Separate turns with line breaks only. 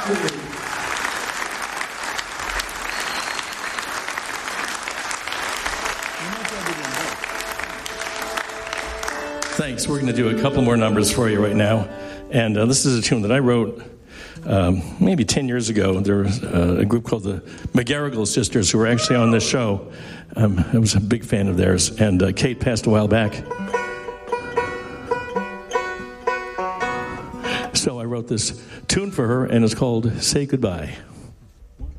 Thanks. We're going to do a couple more numbers for you right now. And this is a tune that I wrote maybe 10 years ago. There was a group called the McGarrigle Sisters who were actually on this show. I was a big fan of theirs. And Kate passed a while back. So I wrote this tune for her, and it's called Say Goodbye.